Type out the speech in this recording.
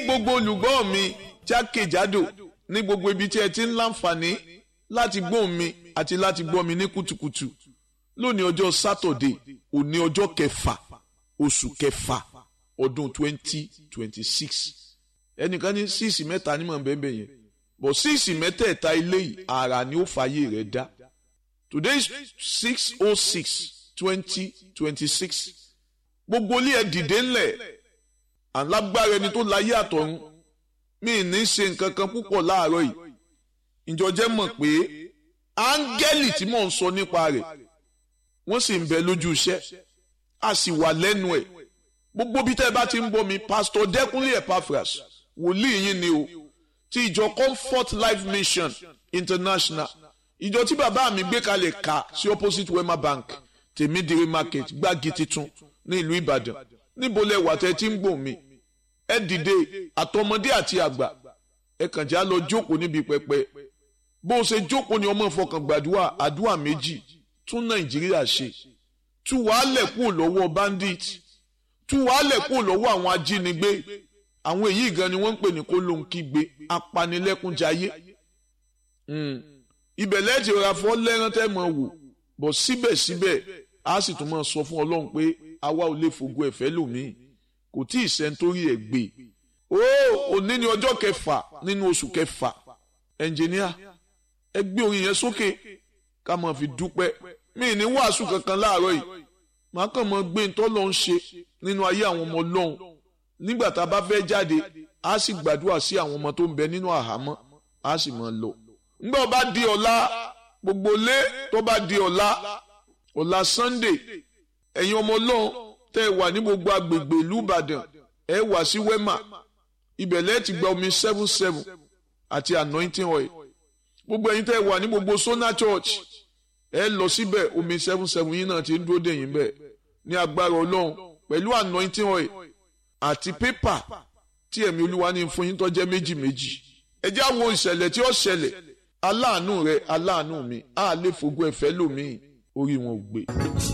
gbogbo olùgbọ́ mi jákèjádò ní gbogbo ibi tí ẹ ti ń láǹfààní láti gbọ́ mi àti láti gbọ́ mi ní kùtùkùtù lónìí ọjọ́ sátọ̀dé òní ọjọ́ kẹfà oṣù kẹfà ọdún 2026 ẹnìkan ní síìsì mẹ́ta ní mọ̀ bẹ́ẹ̀ yẹn bọ̀ síìsì mẹ́tẹ̀ẹ̀ta ilé yìí àrà ni ó fàyè rẹ̀ dá today is 6/06/2026 gbogbo ilé ẹ dìde ńlẹ̀ alágbára ẹni tó láyé àtọ̀run mi ní ṣe nǹkan kan púpọ̀ láàárọ̀ yìí ìjọ jẹ́ mọ̀ pé áńgẹ́lì tí mò ń sọ nípa rẹ̀ wọ́n sì ń bẹ lójú iṣẹ́ a sì wà lẹ́nu ẹ̀ gbogbo bí tẹ́ ẹ bá ti ń bọ̀ mi pásítọ̀ Dẹ́kúnlé Epaphras wòlíì yín ni o ti ìjọ Comfort Life Mission International ìjọ tí bàbá mi gbé kalẹ̀ ká sí opposite Wema Bank Tèmídìrí Market Gbági Titun ní ìlú Ìbàdàn níbo lẹ wà tẹ́ tí ń gbọ́ mi ẹ dìde àtọmọdé àti àgbà ẹ kàn já lọ jókòó níbi pẹpẹ bó o ṣe jókòó ni ọmọ ìfọkàn gbàdúrà àdúrà méjì tún Nàìjíríà ṣe tú wàhálẹ̀ kúrò lọ́wọ́ bandit tú wàhálẹ̀ kúrò lọ́wọ́ àwọn ajínigbé àwọn èyí gan ni wọ́n ń pè ní kólóńkígbe apanilẹ́kúnjayé ìbẹ̀lẹ̀ ti rà fọ́ lẹ́rán tẹ́ mọ̀ wò bọ̀ síbẹ̀síbẹ̀ a sì tún máa sọ fún Ọlọ́run pé àwa ò lè fògo ẹ̀fẹ́ lòmíì kò tí ì sẹ́ńtórí ẹ̀ gbé òní ni ọjọ́ kẹfà nínú oṣù kẹfà ẹnjìníà ẹ gbé orin yẹn sókè ká máa fi dúpẹ́ mí ní wàásù kankan láàárọ̀ yìí màá kàn máa gbé ntọ́ lọ́n ṣe nínú ayé àwọn ọmọ Ọlọ́run nígbà tá a bá fẹ́ jáde a sì gbàdúrà sí àwọn ọmọ tó ń bẹ nínú àhámọ́ a sì máa lọ nígbà ó bá di ọ̀la gbogbo lé tó bá di ọ̀la Sunday ẹ̀yin ọmọ Ọlọ́run tẹ́ ẹ wà ní gbogbo agbègbè ìlú Ìbàdàn ẹ wà sí Wema ibẹ̀lẹ́ ti gba omi 7/7 àti anointing oil gbogbo ẹ̀yin tẹ́ ẹ wà ní gbogbo Sona Church ẹ lọ síbẹ̀ omi 7/7 yín náà ti ń dúró dè yín bẹ́ẹ̀ ní agbára Ọlọ́run pẹ̀lú anointing oil àti pépà tí ẹ̀mí Olúwa ní fún yín tó jẹ́ méjì ẹ jẹ́ àwọn ìṣẹ̀lẹ̀ tí ó ṣẹlẹ̀ aláàánú rẹ aláàánú mi á lè fògo ẹ̀fẹ́ lòmíì orí wọn ò gbé.